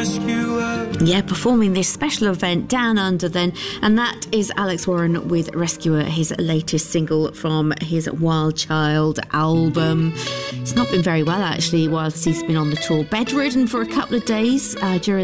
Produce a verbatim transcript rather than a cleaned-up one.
rescuer. Yeah, performing this special event Down Under then, and that is Alex Warren with Rescuer, his latest single from his Wild Child album. It's not been very well actually whilst he's been on the tour. Bedridden for a couple of days uh, during